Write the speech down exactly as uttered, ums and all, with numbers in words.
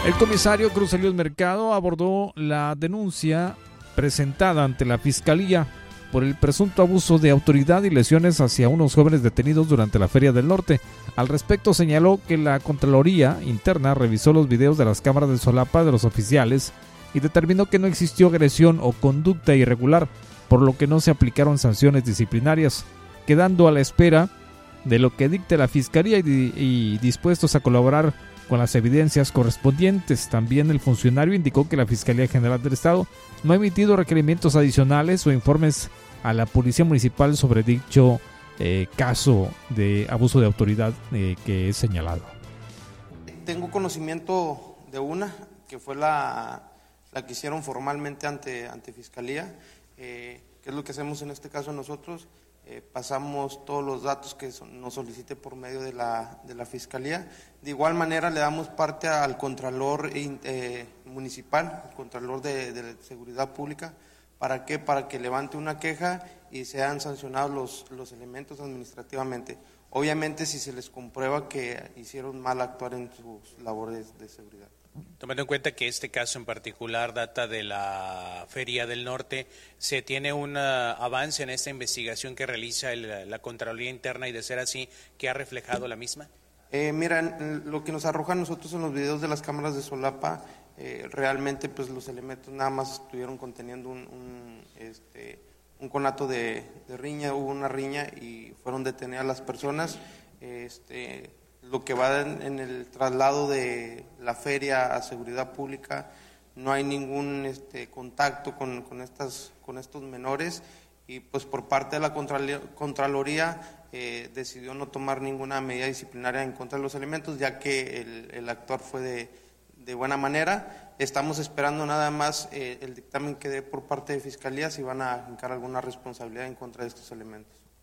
El comisario Cruz Elios Mercado abordó la denuncia presentada ante la Fiscalía por el presunto abuso de autoridad y lesiones hacia unos jóvenes detenidos durante la Feria del Norte. Al respecto señaló que la Contraloría Interna revisó los videos de las cámaras de solapa de los oficiales y determinó que no existió agresión o conducta irregular, por lo que no se aplicaron sanciones disciplinarias, quedando a la espera de lo que dicte la Fiscalía y, y dispuestos a colaborar con las evidencias correspondientes. También el funcionario indicó que la Fiscalía General del Estado no ha emitido requerimientos adicionales o informes a la Policía Municipal sobre dicho eh, caso de abuso de autoridad eh, que es señalado. Tengo conocimiento de una, que fue la, la que hicieron formalmente ante, ante Fiscalía. Eh, ¿Qué es lo que hacemos en este caso nosotros? Eh, pasamos todos los datos que son, nos solicite por medio de la, de la Fiscalía. De igual manera le damos parte al Contralor eh, Municipal, al Contralor de, de Seguridad Pública. ¿Para qué? Para que levante una queja y sean sancionados los, los elementos administrativamente. Obviamente si se les comprueba que hicieron mal actuar en sus labores de seguridad. Tomando en cuenta que este caso en particular data de la Feria del Norte, ¿se tiene un avance en esta investigación que realiza el, la Contraloría Interna y, de ser así, qué ha reflejado la misma? Eh, miren, lo que nos arroja a nosotros en los videos de las cámaras de solapa, eh, realmente pues los elementos nada más estuvieron conteniendo un, un, este, un conato de, de riña, hubo una riña y fueron detenidas las personas. Este, lo que va en, en el traslado de la feria a seguridad pública, no hay ningún este, contacto con, con, estas, con estos menores y pues por parte de la Contraloría eh, decidió no tomar ninguna medida disciplinaria en contra de los elementos, ya que el, el actuar fue de, de buena manera. Estamos esperando nada más eh, el dictamen que dé por parte de Fiscalía si van a fincar alguna responsabilidad en contra de estos elementos.